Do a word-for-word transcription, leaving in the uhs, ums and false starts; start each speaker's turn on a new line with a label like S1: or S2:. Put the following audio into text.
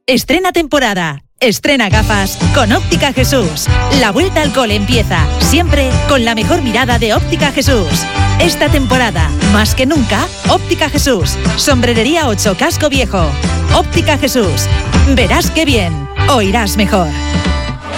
S1: Estrena temporada. Estrena gafas con Óptica Jesús. La vuelta al cole empieza, siempre con la mejor mirada de Óptica Jesús. Esta temporada, más que nunca, Óptica Jesús. Sombrerería ocho, Casco Viejo. Óptica Jesús. Verás qué bien, oirás mejor.